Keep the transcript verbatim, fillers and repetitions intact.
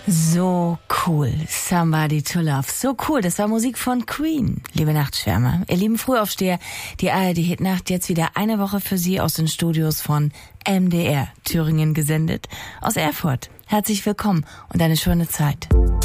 So cool. Somebody to Love. So cool. Das war Musik von Queen. Liebe Nachtschwärmer, ihr lieben Frühaufsteher, die A R D-Hitnacht jetzt wieder eine Woche für Sie aus den Studios von M D R Thüringen gesendet. Aus Erfurt. Herzlich willkommen und eine schöne Zeit.